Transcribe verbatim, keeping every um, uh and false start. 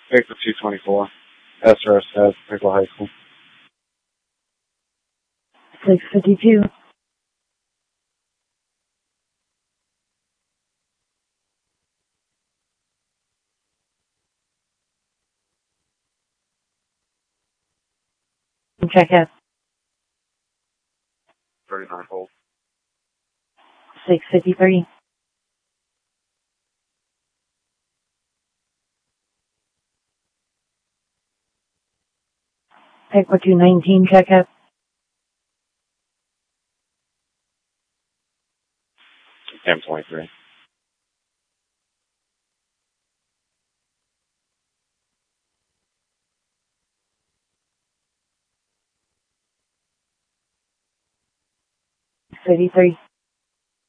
Pick for two twenty-four. S R S has Pickle High School. six fifty-two. Check out. thirty-nine hold. six fifty-three. Pick for two nineteen, check out. M twenty-three. thirty-three.